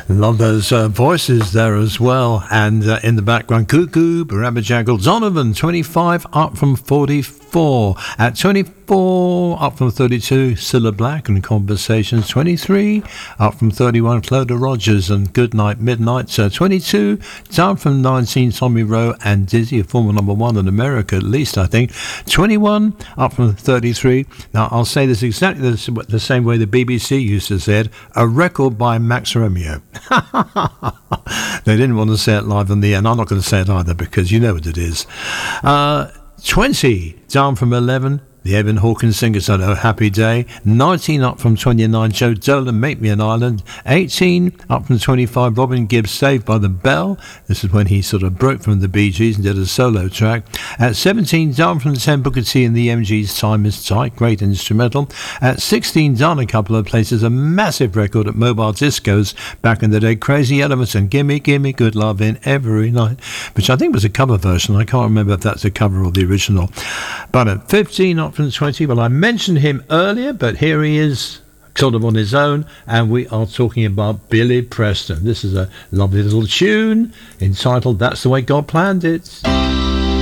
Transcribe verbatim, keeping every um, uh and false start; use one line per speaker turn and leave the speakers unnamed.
Love those uh, voices there as well. And uh, in the background, Cuckoo, Barabajaggle, Donovan, twenty-five, up from forty-four. At twenty-four, up from thirty-two, Cilla Black and Conversations. twenty-three, up from thirty-one, Cloda Rogers and Goodnight Midnight. So twenty-two, down from nineteen, Tommy Rowe and Dizzy, a former number one in America at least, I think. twenty-one, up from thirty-three. Now, I'll say this exactly the, the same way the B B C used to say it, a record by Max Romeo. They didn't want to say it live on the air, and I'm not going to say it either because you know what it is. Uh, twenty, down from eleven, the Evan Hawkins Singers on Oh Happy Day. nineteen, up from twenty-nine, Joe Dolan, Make Me an Island. eighteen, up from twenty-five, Robin Gibbs, Saved by the Bell. This is when he sort of broke from the Bee Gees and did a solo track. At seventeen, down from ten, Booker T and the M Gs, Time is Tight, great instrumental. At sixteen, down a couple of places, a massive record at Mobile Discos back in the day, Crazy Elements and Gimme Gimme Good Lovin' Every Night, which I think was a cover version. I can't remember if that's a cover or the original. But at fifteen, up from twenty, well, I mentioned him earlier, but here he is sort of on his own, and we are talking about Billy Preston. This is a lovely little tune entitled That's the Way God Planned It.